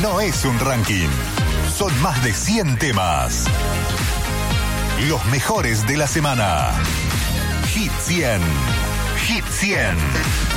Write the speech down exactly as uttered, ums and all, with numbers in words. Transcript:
no es un ranking. Son más de cien temas. Los mejores de la semana. Hit cien. Hit cien.